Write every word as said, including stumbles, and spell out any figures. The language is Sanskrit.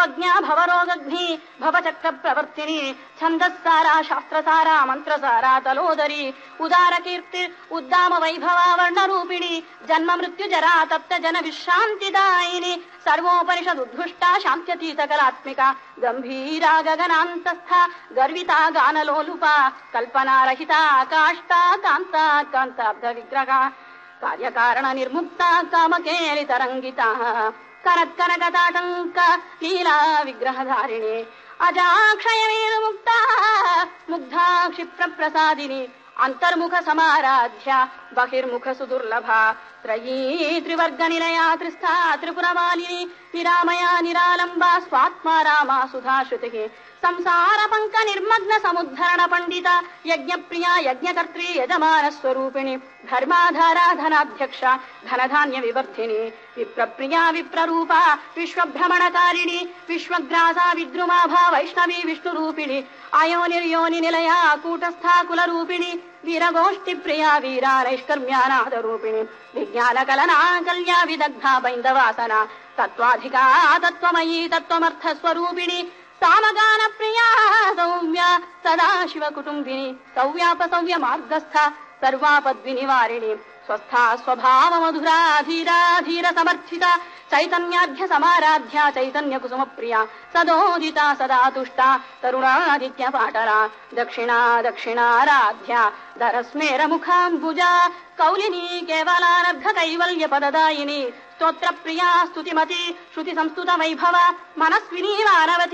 ज्ञा भवरोगग्नि भवचक्र प्रवर्तिनी छन्दस्सारा शास्त्रसारा मंत्रसारा तलोदरी उदार कीर्ति उद्दाम वैभवा वर्णरूपिणी जन्म मृत्यु जरा तप्त जन विश्रांतिदायिनी सर्वोपनिषद उद्घुष्टा शांत्यतीत कलात्मिका गंभीरा गगनांतस्था गर्विता गानलोलुपा कल्पना रहिता काष्ठा कांता कांताब्ध विग्रहा कार्यकारण निर्मुक्ता कामकेली तरंगिता करत्कनकताटंक लीला विग्रहधारिणी अजाक्षय मुक्ता मुग्धा क्षिप्र प्रसादिनी अंतर्मुख समाराध्या बहिर्मुख सुदुर्लभा त्रयी त्रिवर्ग निलया त्रिस्था त्रिपुरमालिनी निरामया निरालंबा स्वात्मा रामा सुधाश्रुतिः संसार पंक निर्मग्न समुद्धरण पंडिता यज्ञ प्रिया यज्ञकर्त्री यजमान स्वरूपिणी धर्माधारा धनाध्यक्षा धनधान्य विवर्धिनी विप्रप्रिया विप्ररूपा विश्वभ्रमणकारिणी विश्वग्रासा विद्रुमाभा वैष्णवी विष्णुरूपिणी अयोनिर्योनि निलया कूटस्था कुलरूपिणी वीरगोष्ठी प्रिया वीरा नैष्कर्म्यानाद रूपिणी विज्ञान कलना कल्या विदग्धा बैन्दवासना तत्त्वाधिका तत्त्वमयी तत्त्वमर्थ स्वरूपिणी सामगान प्रिया सौम्या सदाशिव कुटुंबिनी सौव्यापसव्य मार्गस्था सर्वापद्विनिवारिणी स्वस्था स्वभाव मधुरा धीरा धीर समर्थिता चैतन्याढ्य समाराध्या चैतन्य कुसुम प्रिया सदोदिता सदा तुष्टा तरुणादित्य पाटरा दक्षिणा दक्षिणाराध्या धरस्मेर मुखाम्बुजा कौलिनी केवलानर्घ कैवल्य पददायिनी स्तोत्र प्रिया स्तुतिमती श्रुति संस्तुत वैभवा मनस्विनी मानवती